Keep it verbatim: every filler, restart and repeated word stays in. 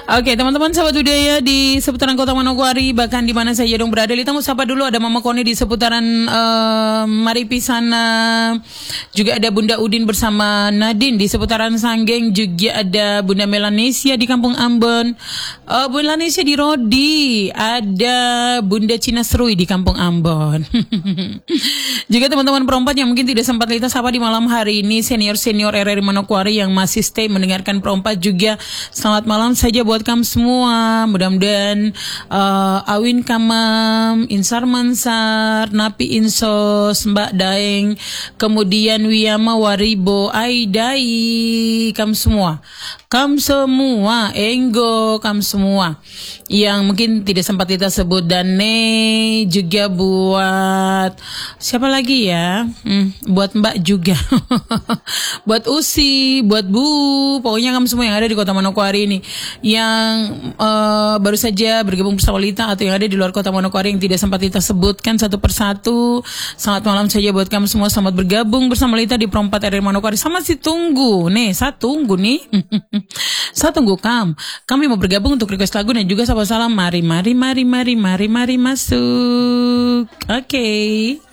Oke, teman-teman sahabat budaya di seputaran Kota Manokwari, bahkan di mana saja dong berada. Kita mau sapa dulu, ada Mama Koni di seputaran uh, Maripi sana. Juga ada Bunda Udin bersama Nadine di seputaran Sanggeng. Juga ada Bunda Melanesia di Kampung Ambon. Uh, Bunda Melanesia di Rodi. Ada Bunda Cina Serui di Kampung Ambon. Juga teman-teman perempat yang mungkin tidak sempat kita sapa di malam hari ini, senior-senior R R I Manokwari yang masih stay mendengarkan perempat juga. Selamat malam saja buat kamu semua. Mudah-mudahan uh, Awin Kamam, Insar Mansar, Napi Insos, Mbak Daeng, kemudian Wiyama Waribo, Aidai, kamu semua. Kamu semua, Enggo, kamu semua yang mungkin tidak sempat kita sebut, dan Ne juga buat siapa lagi ya? Hmm, buat Mbak juga, buat Usi, buat Bu, pokoknya kamu semua yang ada di Kota Manokwari ini, yang uh, baru saja bergabung bersama Lita atau yang ada di luar Kota Manokwari yang tidak sempat kita sebutkan satu persatu. Selamat malam saja buat kamu semua, selamat bergabung bersama Lita di Perempat R R I Manokwari. Sama si tunggu, nih, saya tunggu nih. Saya tunggu kam. Kami mau bergabung untuk request lagu dan juga salam-salam. Mari, mari, mari, mari, mari, mari masuk. Oke. Okay.